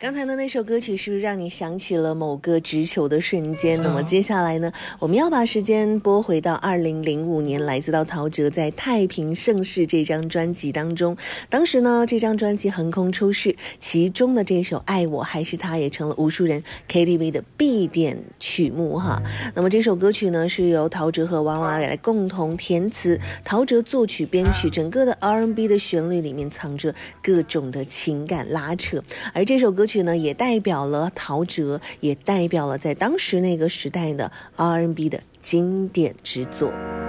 刚才的那首歌曲是不是让你想起了某个直球的瞬间？那么接下来呢，我们要把时间拨回到2005年，来自到陶喆在《太平盛世》这张专辑当中。当时呢，这张专辑横空出世，其中的这首《爱我还是他》也成了无数人 KTV 的必点曲目哈。那么这首歌曲呢，是由陶喆和娃娃来共同填词，陶喆作曲编曲，整个的 R&B 的旋律里面藏着各种的情感拉扯，而这首歌曲呢，也代表了陶喆，也代表了在当时那个时代的 R&B 的经典之作。